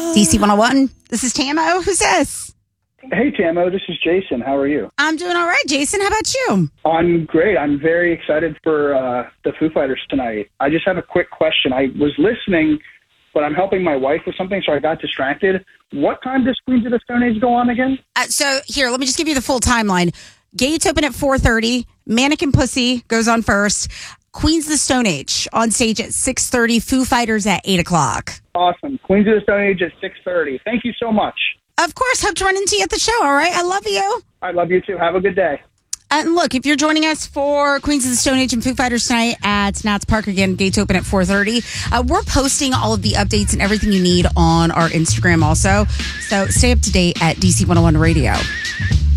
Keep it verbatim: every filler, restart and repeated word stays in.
D C one oh one. This is Tamo. Who's this? Hey, Tamo. This is Jason. How are you? I'm doing all right, Jason. How about you? I'm great. I'm very excited for uh, the Foo Fighters tonight. I just have a quick question. I was listening, but I'm helping my wife with something, so I got distracted. What time does Queens of the Stone Age go on again? Uh, so here, let me just give you the full timeline. Gates open at four thirty. Mannequin Pussy goes on first. Queens of the Stone Age on stage at six thirty. Foo Fighters at eight o'clock. Awesome. Queens of the Stone Age at six thirty. Thank you so much. Of course. Hope to run into you at the show, all right? I love you. I love you too. Have a good day. And look, if you're joining us for Queens of the Stone Age and Foo Fighters tonight at Nats Park, again, gates open at four thirty. Uh, we're posting all of the updates and everything you need on our Instagram also. So stay up to date at D C one oh one Radio.